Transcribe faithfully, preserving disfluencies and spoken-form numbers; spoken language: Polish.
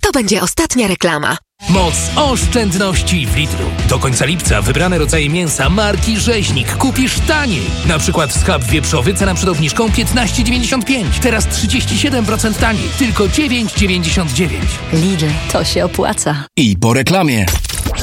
To będzie ostatnia reklama. Moc oszczędności w Lidlu. Do końca lipca wybrane rodzaje mięsa marki Rzeźnik kupisz taniej. Na przykład schab wieprzowy cena przed obniżką piętnaście dziewięćdziesiąt pięć. Teraz trzydzieści siedem procent taniej. Tylko dziewięć dziewięćdziesiąt dziewięć. Lidl, to się opłaca. I po reklamie.